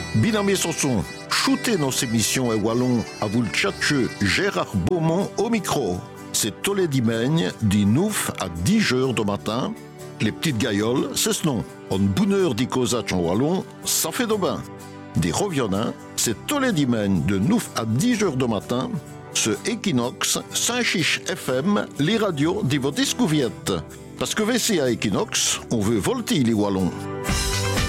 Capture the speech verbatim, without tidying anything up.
Binamé Sanson, shootez nos émissions et wallon à vous le tchatcheux Gérard Beaumont au micro. C'est tous les dimanches, du neuf à dix heures du matin. Les petites gailloles, c'est ce nom. En bonheur d'y causer en wallon, ça fait de bain. Des reviennants, c'est tous les dimanches de neuf à dix heures du matin. Ce Equinox, Saint-Chiche F M, les radios de votre discouviette. Parce que V C à Equinox, on veut volter les wallons.